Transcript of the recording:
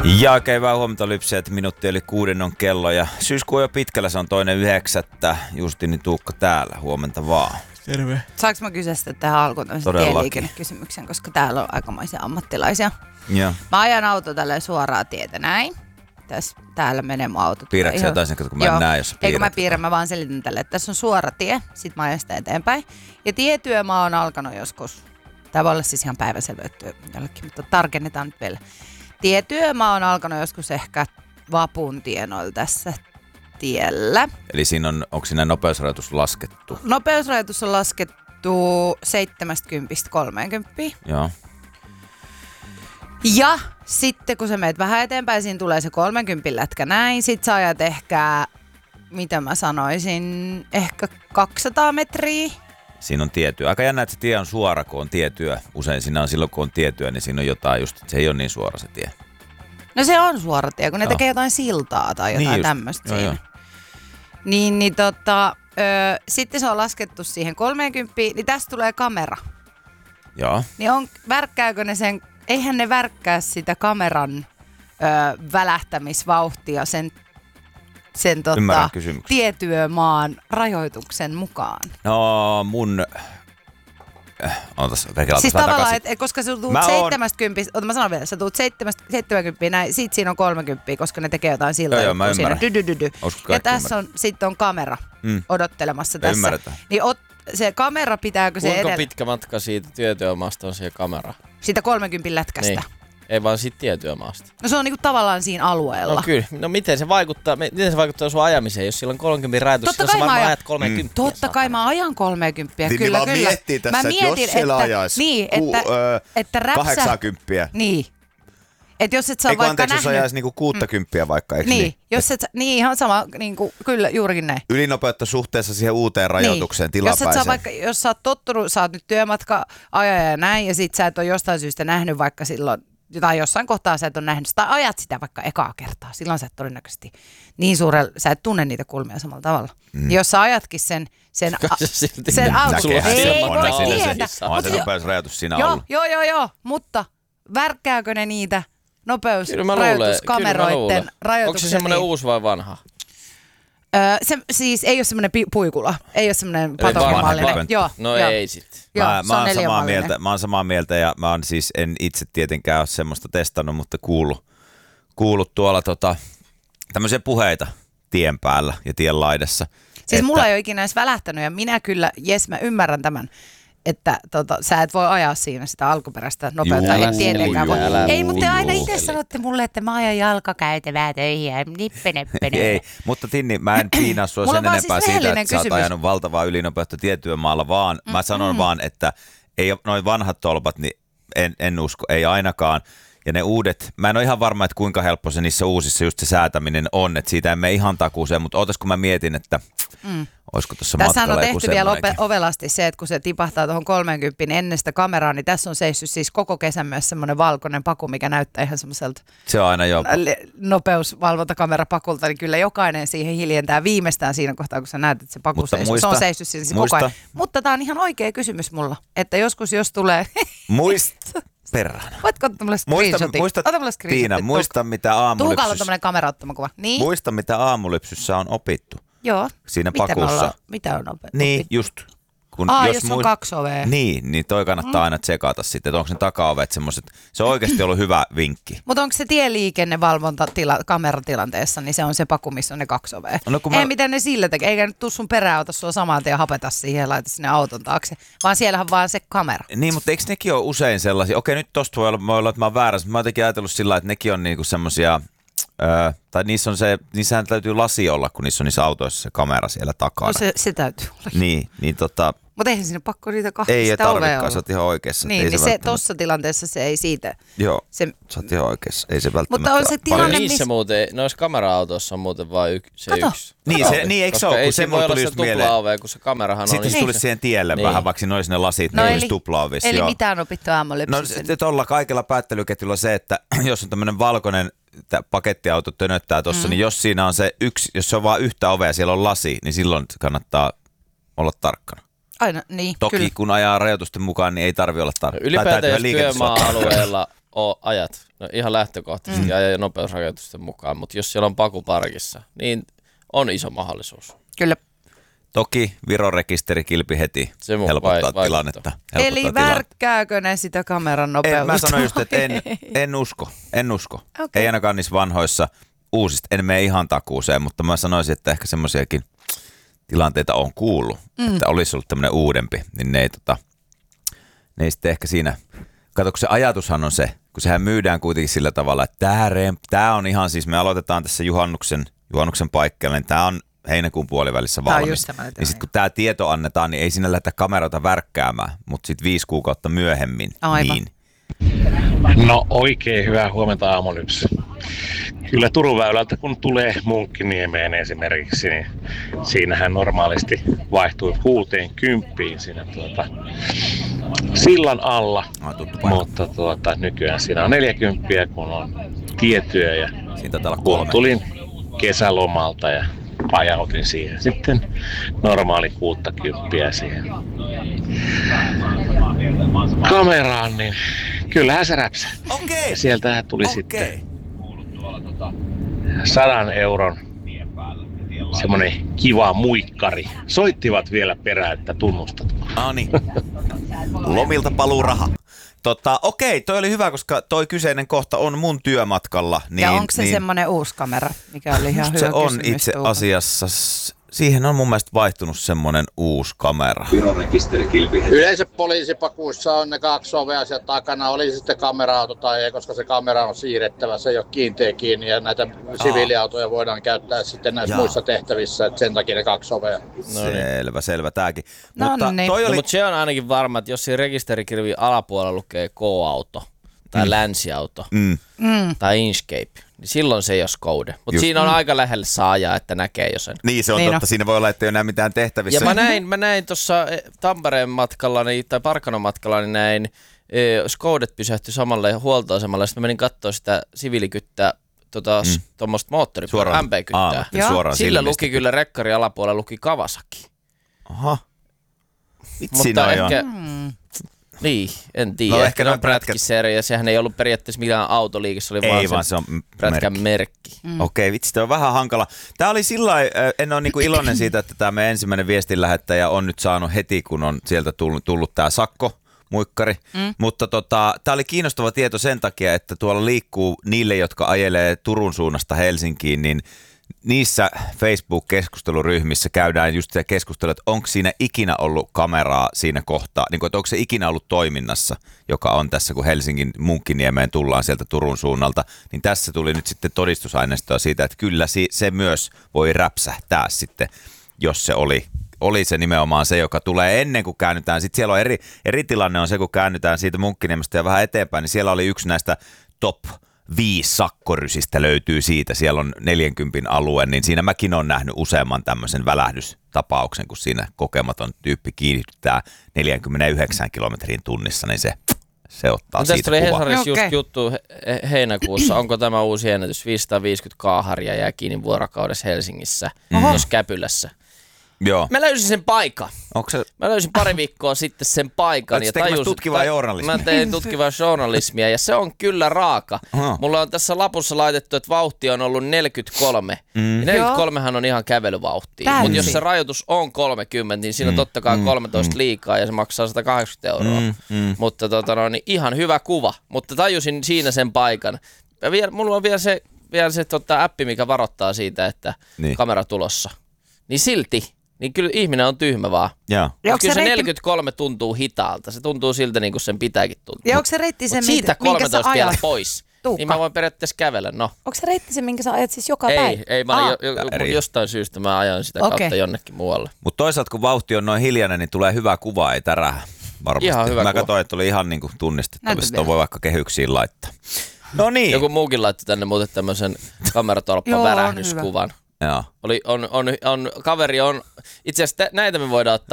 Ja oikein hyvää huomenta Lypsiä, että minuutti eli 6 on kello ja syyskuu on jo pitkällä, se on 2.9. Justini Tuukka täällä, huomenta vaan. Terve. Saanko mä kysyä sitä tähän alkuun tämmöisen tieliikennekysymyksen, koska täällä on aikamoisia ammattilaisia. Ja. Mä ajan auto tälleen suoraa tietä näin. Täällä menee mun auto. Piirrätkö jotain sen, kun mä en näe, jos sä piirrät? Eikö mä piirrän, mä vaan selitän tälle, että tässä on suora tie, sit mä ajan sitä eteenpäin. Ja tietyömaa on alkanut joskus, tää voi olla siis ihan päivänselvyyttä jollekin, mutta tarkennetaan nyt vielä. Tietyömaa on alkanut joskus ehkä vapun tienoilla tässä tiellä. Eli siinä on, onko siinä nopeusrajoitus laskettu? Nopeusrajoitus on laskettu 70-30. Joo. Ja sitten kun sä meet vähän eteenpäin, siinä tulee se 30 lätkä näin. Sit sä ajat ehkä, mitä mä sanoisin, ehkä 200 metriä. Siinä on tietyö. Aika jännä, että se tie on suora, kun on tietyö. Usein siinä on silloin, kun on tietyö, niin siinä on jotain just, että se ei ole niin suora se tie. No se on suora tie, kun ne tekee jotain siltaa tai jotain niin tämmöistä siinä. Sitten se on laskettu siihen 30, niin tästä tulee kamera. Joo. Niin värkkääkö ne sen, eihän ne värkkää sitä kameran välähtämisvauhtia sen tietyömaan rajoituksen mukaan. No mun... Siis tavallaan, että koska sä tuut 70, mä sanon vielä, sä tuut 70 näin, sit siinä on 30, koska ne tekee jotain siltä. Joo, mä ymmärrän. Ja tässä on, sit on kamera odottelemassa tässä. Ymmärretään. Niin se kamera pitääkö se Kuinka pitkä matka siitä työtyömaasta on siihen kameraan? Siitä 30 lätkästä. Niin. Ei vaan siitä tietyömaasta. No se on niinku tavallaan siinä alueella. No kyllä. No miten se vaikuttaa sun ajamiseen, jos sillä on 30 rajoitus, silloin sä varmaan ajat 30. Totta kai mä ajan 30. Niin kyllä. Miettii tässä, että jos siellä ajaisi että 80. Niin. Että jos et saa vaikka jos ajaisi niinku 60 vaikka, eikö niin? Niin, ihan sama, niinku, kyllä juurikin näin. Ylinopeutta suhteessa siihen uuteen rajoitukseen tilapäiseen. Jos sä oot tottunut, sä oot nyt työmatka-ajaja ja näin, ja sit sä et ole jostain syystä nähnyt vaikka silloin, tai jossain kohtaa sä et ole nähnyt, tai ajat sitä vaikka ekaa kertaa. Silloin sä et todennäköisesti niin suurella, sä et tunne niitä kulmia samalla tavalla. Jos sä ajatkin sen auton, ei voi tietää. On se nopeusrajoitus siinä ollut. Joo, mutta värkkääkö ne niitä nopeusrajoituskameroiden rajoituksia? Onko se semmoinen uusi vai vanha? Se siis ei ole semmoinen puikula, ei ole semmoinen patonmallinen. No ei sitten. Mä oon samaa mieltä ja mä oon siis, en itse tietenkään ole semmoista testannut, mutta kuullut tuolla tämmöisiä puheita tien päällä ja tien laidassa. Siis mulla ei ole ikinä edes välähtänyt ja minä kyllä, mä ymmärrän tämän. Että sä et voi ajaa siinä sitä alkuperäistä nopeutta. Ei, mutta te aina itse sanotte mulle, että mä ajan jalkakäytävää töihin ja nippeneppene. Ei, mutta Tinni, mä en piinaa sua sen enempää siitä, että sä oot ajanut valtavaa ylinopeutta tietyömaalla, vaan mä sanon vaan, että ei noin vanhat tolpat, niin en usko, ei ainakaan. Ja ne uudet, mä en ole ihan varma, että kuinka helppo se niissä uusissa just se säätäminen on, että siitä emme ihan takuuseen, mutta ootas kun mä mietin, että olisiko tuossa matkalla joku on tehty vielä ovelasti se, että kun se tipahtaa tuohon 30 ennen sitä kameraa, niin tässä on seissyt siis koko kesän myös semmoinen valkoinen paku, mikä näyttää ihan semmoiselta se on aina nopeusvalvontakamerapakulta, niin kyllä jokainen siihen hiljentää viimeistään siinä kohtaa, kun sä näet, että se paku seissyt. Se on seissyt siinä koko ajan. Mutta tää on ihan oikea kysymys mulla, että joskus jos tulee... Perään. Voitko ottaa mulle screenshotin? Tiina, muista mitä aamulypsyssä... Tuukalla on tämmönen kameraottamakuva. Niin? Muista mitä aamulypsyssä on opittu. Joo. Siinä pakussa. Mitä on opittu? Niin, just. Jos on 2 ovea. Niin toi kannattaa aina tsekata sitten, että onko ne takaovet semmoiset. Se on oikeasti ollut hyvä vinkki. Mutta onko se tieliikennevalvonta kameratilanteessa, niin se on se paku, missä on ne 2 ovea. No, miten ne sillä tekee? Eikä nyt tuu sun peräauta sua saman tien hapeta siihen ja laita sinne auton taakse, vaan siellähän vaan se kamera. Niin, mutta eikö nekin ole usein sellaisia? Okei, nyt tosta voi olla, että mä oon väärässä. Mä oon jotenkin ajatellut sillä, että nekin on niinku semmosia... tai niissähän täytyy lasi olla, kun niissä on niissä autoissa se kamera siellä takana. No se täytyy olla. Niin Mutta eihän sinne pakko niitä kahdesta ei ovea olla. Ei tarvikaan, sä oot ihan oikeassa. Niin se tossa tilanteessa se ei siitä. Joo, sä oot ihan oikeassa. Ei se välttämättä. Mutta on se tilanne, niissä muuten, noissa kamera-autoissa on muuten vain se yksi. Niin, eikö se ole? Koska ei voi olla se tupla-ove, kun se kamerahan on. Sitten se tulisi siihen tielle vähän, vaikka ne olisi ne lasit, ne olisi tupla-ovissa. Eli mitään opittu aamulypsyssä. No tuolla kaikella päättelyketjulla se, että jos on tämmöinen valkoinen pakettiauto tönöttää tuossa, niin jos siinä on se yksi, jos se on vaan yhtä ovea ja siellä on lasi, niin silloin kannattaa olla tarkkana. Aina, niin, toki kyllä. Kun ajaa rajoitusten mukaan, niin ei tarvitse olla tarkkana. Ylipäätään jos työmaa-alueella ajat, no ihan lähtökohtaisesti ajaa nopeusrajoitusten mukaan, mutta jos siellä on paku parkissa, niin on iso mahdollisuus. Kyllä. Toki Viron rekisterikilpi heti helpottaa tilannetta. Eli värkkääkö ne sitä kameran nopeutta? Mä sanoin just, että en usko. Okay. Ei ainakaan niissä vanhoissa uusista. En mene ihan takuuseen, mutta mä sanoisin, että ehkä semmoisiakin tilanteita on kuullut, että olisi ollut tämmöinen uudempi, niin ne ei sitten ehkä siinä. Kato, kun se ajatushan on se, kun sehän myydään kuitenkin sillä tavalla, että tämä on ihan siis, me aloitetaan tässä juhannuksen paikkeilla, niin tämä on heinäkuun puolivälissä valmis. Niin sitten kun tämä tieto annetaan, niin ei sinne lähdetä kameroita värkkäämään, mutta sitten 5 kuukautta myöhemmin. Aivan. Niin. No oikein hyvää huomenta Aamulypsy. Kyllä Turun väylältä kun tulee Munkkiniemeen esimerkiksi, niin siinähän normaalisti vaihtuu 60 siinä sillan alla, mutta nykyään siinä on 40, kun on tietyö ja kun tulin kesälomalta ja pajautin siihen sitten normaali 60 siihen kameraan, niin kyllähän se räpsää. Okay. Ja sieltähän tuli sitten 100 euron semmonen kiva muikkari. Soittivat vielä perään, että tunnustat. Niin. Lomilta paluu raha. Okei, toi oli hyvä, koska toi kyseinen kohta on mun työmatkalla. Niin, ja onko se semmoinen uusi kamera, mikä oli ihan hyvä se kysymys? On itse asiassa, siihen on mun mielestä vaihtunut semmoinen uusi kamera. Yleensä poliisipakuissa on ne 2 ovea siellä takana, oli se sitten kamera-auto tai ei, koska se kamera on siirrettävä, se ei ole kiinteä kiinni ja näitä siviiliautoja voidaan käyttää sitten näissä muissa tehtävissä, että sen takia ne 2 ovea. Selvä tääkin. No, mutta, mutta se on ainakin varma, että jos siinä rekisterikirvin alapuolella lukee K-auto tai länsiauto tai Inchcape, niin silloin se ei ole Skode. Mutta siinä on aika lähelle saa ajaa, että näkee jo sen. Niin se on totta. Siinä voi olla, että ei ole enää mitään tehtävissä. Ja mä näin tuossa Tampereen matkallani tai Parkanon matkallani näin Skodet pysähtyi samalle huoltoasemalle. Sitten mä menin katsoa sitä siviilikyttää, tuommoista moottoripyörää, MP-kyttää. Sillä luki kyllä rekkari alapuolella luki Kawasaki. Aha. Vitsi noi on. Niin, en tiedä. No, ehkä on prätkiseria, ja sehän ei ollut periaatteessa mikään autoliike, se oli vaan se on prätkän merkki. Okei, vitsi, tämä on vähän hankala. Tämä oli sillai, en ole niinku iloinen siitä, että tämä meidän ensimmäinen viestinlähettäjä on nyt saanut heti, kun on sieltä tullut tämä sakko. Muikkari, mutta tämä oli kiinnostava tieto sen takia, että tuolla liikkuu niille, jotka ajelee Turun suunnasta Helsinkiin, niin niissä Facebook-keskusteluryhmissä käydään just se keskustelu, että onko siinä ikinä ollut kameraa siinä kohtaa, niin kuin, että onko se ikinä ollut toiminnassa, joka on tässä, kun Helsingin Munkkiniemeen tullaan sieltä Turun suunnalta, niin tässä tuli nyt sitten todistusaineistoa siitä, että kyllä se myös voi räpsähtää sitten, jos se oli se nimenomaan se, joka tulee ennen kuin käännytään. Sitten siellä on eri tilanne on se, kun käännytään siitä Munkkiniemestä ja vähän eteenpäin, niin siellä oli yksi näistä top 5 sakkorysistä löytyy siitä. Siellä on 40 alue, niin siinä mäkin olen nähnyt useamman tämmöisen välähdystapauksen, kun siinä kokematon tyyppi kiihdyttää 49 kilometrin tunnissa, niin se ottaa siitä kuvaa. Tästä tuli Hesarissa just juttu heinäkuussa. Onko tämä uusi ennätys? 550 kaaharia jää kiinni vuorokaudessa Helsingissä, tuossa Käpylässä. Joo. Mä löysin sen paikan. Se... Mä löysin pari viikkoa sitten sen paikan. Tutkivaa journalismia? Mä tein tutkivaa journalismia ja se on kyllä raaka. Mulla on tässä lapussa laitettu, että vauhti on ollut 43. Ja 43han on ihan kävelyvauhtia. Mutta jos se rajoitus on 30, niin siinä on totta kai 13 liikaa ja se maksaa 180 euroa. Mutta niin ihan hyvä kuva. Mutta tajusin siinä sen paikan. Mulla on vielä se appi, mikä varoittaa siitä, että kamera tulossa. Niin silti. Niin kyllä ihminen on tyhmä vaan. Kyllä se 43 tuntuu hitaalta. Se tuntuu siltä, niin kuin sen pitääkin tuntua. Ja onko se reitti se, siitä 13 vielä pois. Tuukka. Niin mä voin periaatteessa kävellä. No. Onko se reitti se, minkä sä ajat siis joka päivä? Ei. Mä jostain syystä mä ajan sitä kautta jonnekin muualle. Mutta toisaalta kun vauhti on noin hiljainen, niin tulee hyvä kuva, ei tärähä. Varmasti. Ihan hyvä mä katsoin, että oli ihan niin kuin tunnistettavissa. Tuo voi vaikka kehyksiin laittaa. No niin. Joku muukin laittoi tänne muuten tämmöisen kameratolppan värähdyskuvan. Joo. Kaveri on, itse asiassa näitä me voidaan ottaa